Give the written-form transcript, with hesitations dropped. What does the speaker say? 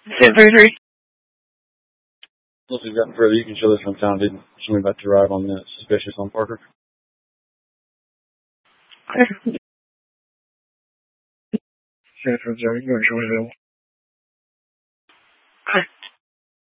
1033. Unless you've gotten further, you can show this one sounded. Somebody about to arrive on the suspicious on Parker. Okay. 1030, you can show me available.